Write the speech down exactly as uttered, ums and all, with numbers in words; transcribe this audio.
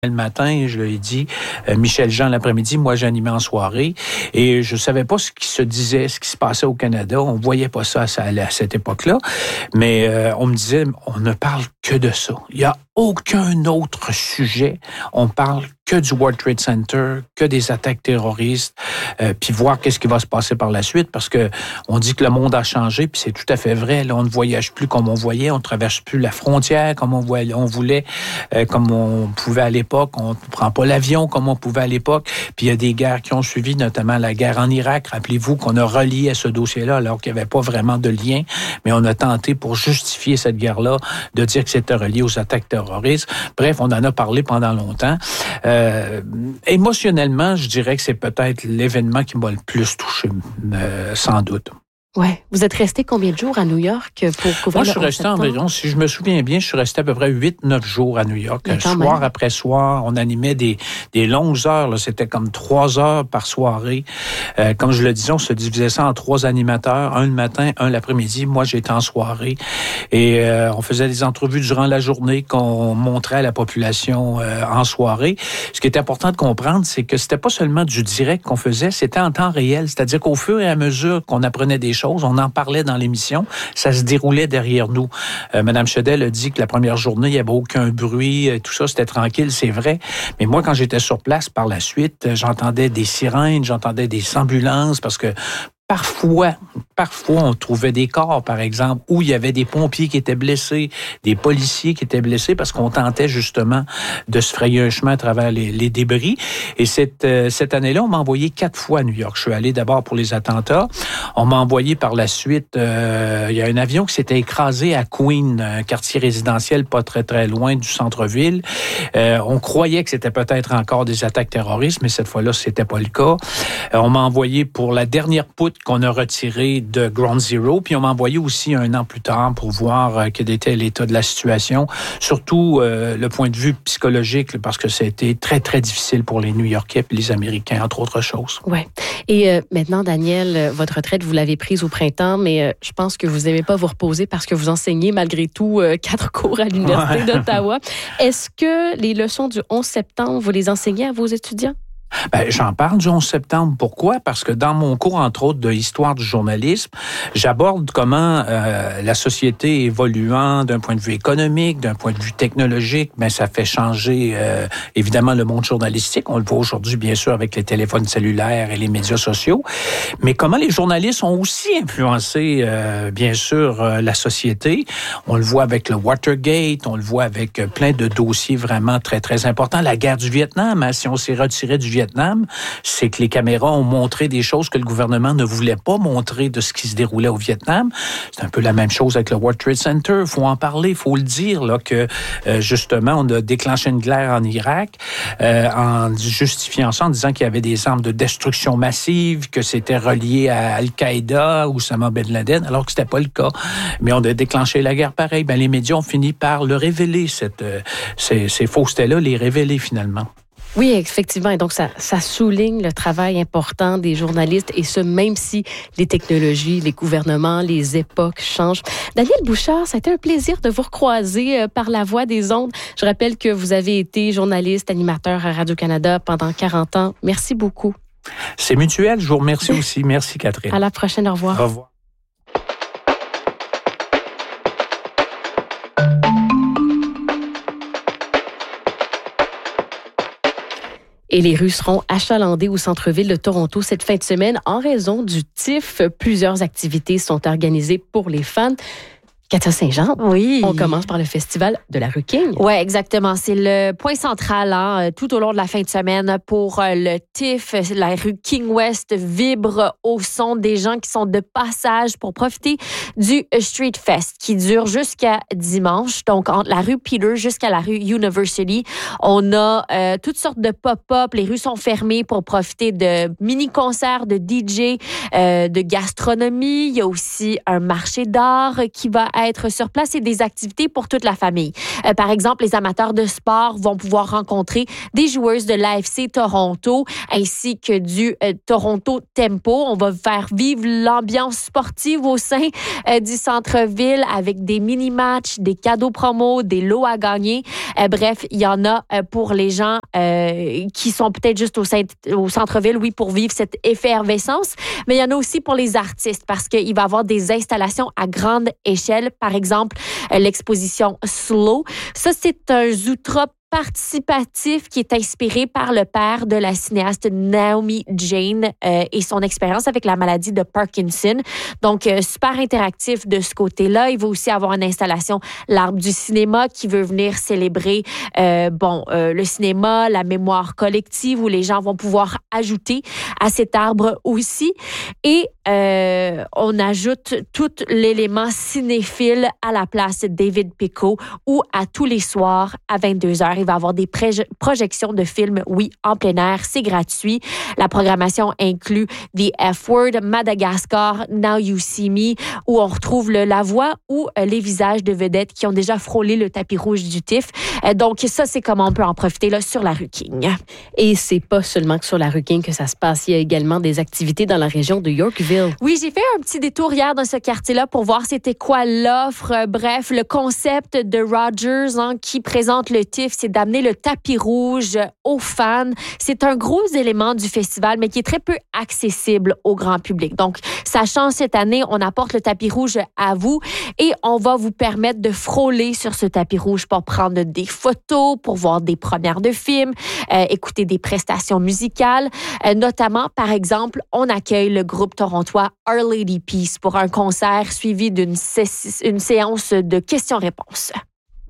Le matin, je lui ai dit, euh, Michel Jean l'après-midi, moi j'animais en soirée et je savais pas ce qui se disait, ce qui se passait au Canada. On voyait pas ça à, à cette époque-là, mais euh, on me disait, on ne parle que de ça. Il y a aucun autre sujet. On parle que du World Trade Center, que des attaques terroristes, euh, puis voir qu'est-ce qui va se passer par la suite, parce que on dit que le monde a changé, puis c'est tout à fait vrai. Là, on ne voyage plus comme on voyait, on ne traverse plus la frontière comme on, voyait, on voulait, euh, comme on pouvait à l'époque. On ne prend pas l'avion comme on pouvait à l'époque. Puis il y a des guerres qui ont suivi, notamment la guerre en Irak. Rappelez-vous qu'on a relié à ce dossier-là, alors qu'il n'y avait pas vraiment de lien, mais on a tenté pour justifier cette guerre-là de dire que c'était relié aux attaques terroristes. Bref, on en a parlé pendant longtemps. Euh, émotionnellement, je dirais que c'est peut-être l'événement qui m'a le plus touché, euh, sans doute. Ouais. Vous êtes resté combien de jours à New York pour couvrir Moi, je suis le resté environ, si je me souviens bien, je suis resté à peu près huit neuf jours à New York. Soir même. Après soir, on animait des, des longues heures. Là. C'était comme trois heures par soirée. Euh, comme je le disais, on se divisait ça en trois animateurs. Un le matin, un l'après-midi. Moi, j'étais en soirée. Et euh, on faisait des entrevues durant la journée qu'on montrait à la population euh, en soirée. Ce qui est important de comprendre, c'est que c'était pas seulement du direct qu'on faisait, c'était en temps réel. C'est-à-dire qu'au fur et à mesure qu'on apprenait des choses, on en parlait dans l'émission, ça se déroulait derrière nous. Euh, Madame Chedel a dit que la première journée, il n'y avait aucun bruit, tout ça, c'était tranquille, c'est vrai. Mais moi, quand j'étais sur place par la suite, j'entendais des sirènes, j'entendais des ambulances, parce que Parfois, parfois, on trouvait des corps, par exemple, où il y avait des pompiers qui étaient blessés, des policiers qui étaient blessés, parce qu'on tentait justement de se frayer un chemin à travers les, les débris. Et cette, euh, cette année-là, on m'a envoyé quatre fois à New York. Je suis allé d'abord pour les attentats. On m'a envoyé par la suite, euh, il y a un avion qui s'était écrasé à Queen, un quartier résidentiel pas très, très loin du centre-ville. Euh, on croyait que c'était peut-être encore des attaques terroristes, mais cette fois-là, c'était pas le cas. Euh, on m'a envoyé pour la dernière poutre qu'on a retiré de Ground Zero, puis on m'a envoyé aussi un an plus tard pour voir euh, quel était l'état de la situation, surtout euh, le point de vue psychologique, parce que ça a été très, très difficile pour les New-Yorkais et les Américains, entre autres choses. Oui. Et euh, maintenant, Daniel, votre retraite, vous l'avez prise au printemps, mais euh, je pense que vous n'aimez pas vous reposer parce que vous enseignez malgré tout euh, quatre cours à l'Université ouais. d'Ottawa. Est-ce que les leçons du onze septembre, vous les enseignez à vos étudiants? Ben, j'en parle du onze septembre. Pourquoi? Parce que dans mon cours, entre autres, de histoire du journalisme, j'aborde comment euh, la société évoluant d'un point de vue économique, d'un point de vue technologique, ben, ça fait changer euh, évidemment le monde journalistique. On le voit aujourd'hui, bien sûr, avec les téléphones cellulaires et les médias sociaux. Mais comment les journalistes ont aussi influencé, euh, bien sûr, euh, la société. On le voit avec le Watergate, on le voit avec euh, plein de dossiers vraiment très, très importants. La guerre du Vietnam, hein, si on s'est retiré du Vietnam, Vietnam, c'est que les caméras ont montré des choses que le gouvernement ne voulait pas montrer de ce qui se déroulait au Vietnam. C'est un peu la même chose avec le World Trade Center. Il faut en parler, il faut le dire, là, que euh, justement, on a déclenché une guerre en Irak euh, en justifiant ça, en disant qu'il y avait des armes de destruction massive, que c'était relié à Al-Qaïda ou Osama Ben Laden, alors que c'était pas le cas. Mais on a déclenché la guerre pareil. Ben, les médias ont fini par le révéler, cette, euh, ces, ces faussetés-là, les révéler finalement. Oui, effectivement. Et donc, ça, ça souligne le travail important des journalistes, et ce, même si les technologies, les gouvernements, les époques changent. Daniel Bouchard, ça a été un plaisir de vous recroiser par la voie des ondes. Je rappelle que vous avez été journaliste, animateur à Radio-Canada pendant quarante ans. Merci beaucoup. C'est mutuel. Je vous remercie aussi. Merci, Catherine. À la prochaine. Au revoir. Au revoir. Et les rues seront achalandées au centre-ville de Toronto cette fin de semaine en raison du T I F. Plusieurs activités sont organisées pour les fans. Katia Saint-Jean, oui. On commence par le festival de la rue King. Oui, exactement. C'est le point central hein, tout au long de la fin de semaine pour le T I F. La rue King West vibre au son des gens qui sont de passage pour profiter du Street Fest qui dure jusqu'à dimanche. Donc, entre la rue Peter jusqu'à la rue University, on a euh, toutes sortes de pop-up. Les rues sont fermées pour profiter de mini-concerts, de D J, euh, de gastronomie. Il y a aussi un marché d'art qui va être sur place et des activités pour toute la famille. Euh, par exemple, les amateurs de sport vont pouvoir rencontrer des joueuses de l'A F C Toronto ainsi que du euh, Toronto Tempo. On va faire vivre l'ambiance sportive au sein euh, du centre-ville avec des mini-matchs, des cadeaux promos, des lots à gagner. Euh, bref, il y en a euh, pour les gens euh, qui sont peut-être juste au, sein, au centre-ville, oui, pour vivre cette effervescence, mais il y en a aussi pour les artistes parce qu'il va y avoir des installations à grande échelle. Par exemple, euh, l'exposition Slow. Ça, c'est un zootrope participatif qui est inspiré par le père de la cinéaste Naomi Jane euh, et son expérience avec la maladie de Parkinson. Donc, euh, super interactif de ce côté-là. Il va aussi avoir une installation L'Arbre du cinéma qui veut venir célébrer euh, bon, euh, le cinéma, la mémoire collective où les gens vont pouvoir ajouter à cet arbre aussi. Et euh, on ajoute tout l'élément cinéphile à la place David Picot où à tous les soirs à vingt-deux heures, il va y avoir des pré- projections de films, oui, en plein air. C'est gratuit. La programmation inclut The F-Word, Madagascar, Now You See Me, où on retrouve le, la voix ou euh, les visages de vedettes qui ont déjà frôlé le tapis rouge du T I F. Euh, donc, ça, c'est comment on peut en profiter là, sur la rue King. Et c'est pas seulement que sur la rue King que ça se passe. Il y a également des activités dans la région de Yorkville. Oui, j'ai fait un petit détour hier dans ce quartier-là pour voir c'était quoi l'offre. Euh, bref, le concept de Rogers hein, qui présente le T I F, c'est d'amener le tapis rouge aux fans. C'est un gros élément du festival, mais qui est très peu accessible au grand public. Donc, ça change cette année. On apporte le tapis rouge à vous et on va vous permettre de frôler sur ce tapis rouge pour prendre des photos, pour voir des premières de films, euh, écouter des prestations musicales. Euh, notamment, par exemple, on accueille le groupe torontois Our Lady Peace pour un concert suivi d'une sé- une séance de questions-réponses.